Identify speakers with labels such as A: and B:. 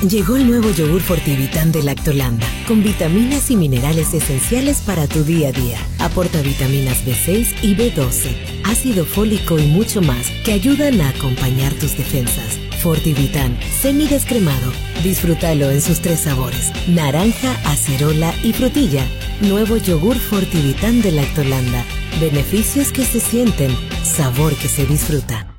A: Llegó el nuevo yogur Fortivitán de Lactolanda, con vitaminas y minerales esenciales para tu día a día. Aporta vitaminas B6 y B12, ácido fólico y mucho más que ayudan a acompañar tus defensas. Fortivitán, semidescremado. Disfrútalo en sus 3 sabores: naranja, acerola y frutilla. Nuevo yogur Fortivitán de Lactolanda. Beneficios que se sienten, sabor que se disfruta.